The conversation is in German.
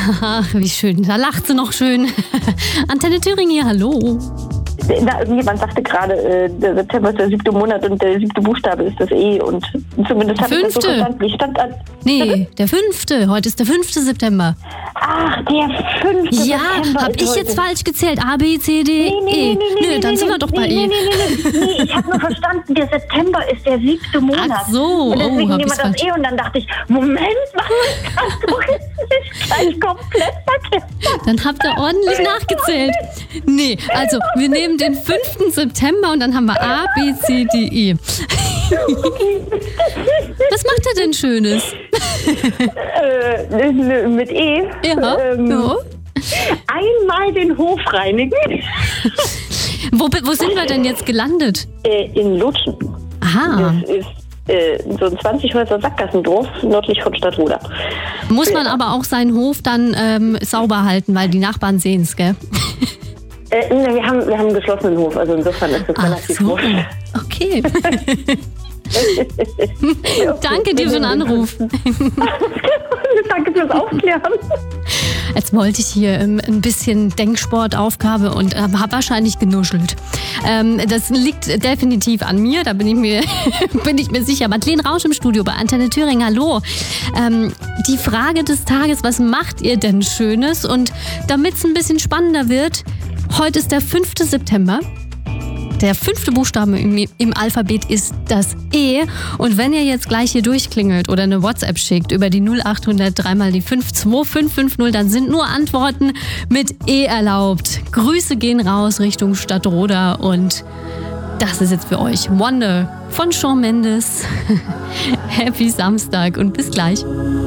Ach, wie schön. Da lacht sie noch schön. Antenne Thüringen hier, hallo. Jemand sagte gerade, der September ist der 7. Monat und der 7. Buchstabe ist das E. Und zumindest habe ich das so verstanden. Ich stand an. Nee, der 5. Heute ist der 5. September. Ach, der 5. Ja, September. hab ich jetzt falsch gezählt? A, B, C, D, E. Nö, dann sind wir doch bei E. Nee, ich habe nur verstanden, der September ist der 7. Monat. Ach so. Und deswegen hab nehmen wir ich's das falsch. E und dann dachte ich, Moment, was ist das touristisch gleich komplett verkehrt? Dann habt ihr ordentlich nachgezählt. Nee, also wir nehmen den 5. September und dann haben wir A, B, C, D, E. Was macht er denn Schönes? Mit E. Ja. Einmal den Hof reinigen. Wo sind wir denn jetzt gelandet? In Lutschen. Aha. Das ist so ein 20 Häuser Sackgassendorf nördlich von Stadtroda. Muss man aber auch seinen Hof dann sauber halten, weil die Nachbarn sehen es, gell? Wir haben einen geschlossenen Hof, also insofern ist das relativ wurscht. Okay. Danke dir für den Anruf. Danke fürs Aufklären. Jetzt wollte ich hier ein bisschen Denksportaufgabe und habe wahrscheinlich genuschelt. Das liegt definitiv an mir, da bin ich mir sicher. Madeleine Rausch im Studio bei Antenne Thüringen, hallo. Die Frage des Tages, was macht ihr denn Schönes? Und damit es ein bisschen spannender wird, heute ist der 5. September. Der 5. Buchstabe im Alphabet ist das E. Und wenn ihr jetzt gleich hier durchklingelt oder eine WhatsApp schickt über die 0800 3 mal die 52550, dann sind nur Antworten mit E erlaubt. Grüße gehen raus Richtung Stadtroda und das ist jetzt für euch Wonder von Shawn Mendes. Happy Samstag und bis gleich.